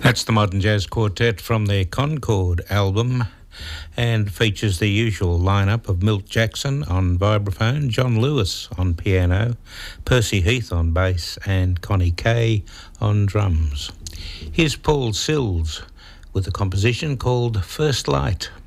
That's the Modern Jazz Quartet from their Concord album and features the usual lineup of Milt Jackson on vibraphone, John Lewis on piano, Percy Heath on bass and Connie Kay on drums. Here's Paul Sills with a composition called First Light.